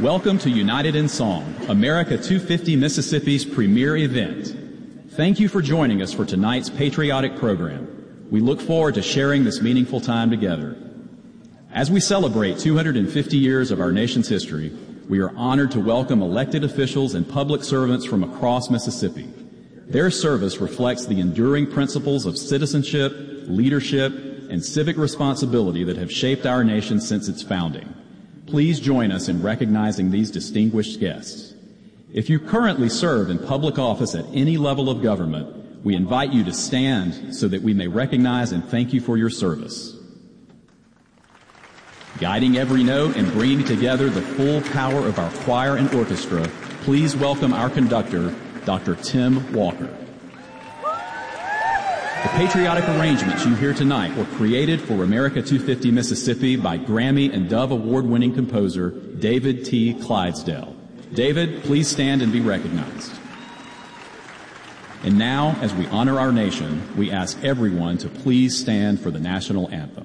Welcome to United in Song, America 250 Mississippi's premier event. Thank you for joining us for tonight's patriotic program. We look forward to sharing this meaningful time together. As we celebrate 250 years of our nation's history, we are honored to welcome elected officials and public servants from across Mississippi. Their service reflects the enduring principles of citizenship, leadership, and civic responsibility that have shaped our nation since its founding. Please join us in recognizing these distinguished guests. If you currently serve in public office at any level of government, we invite you to stand so that we may recognize and thank you for your service. Guiding every note and bringing together the full power of our choir and orchestra, please welcome our conductor, Dr. Tim Walker. The patriotic arrangements you hear tonight were created for America 250 Mississippi by Grammy and Dove Award-winning composer David T. Clydesdale. David, please stand and be recognized. And now, as we honor our nation, we ask everyone to please stand for the national anthem.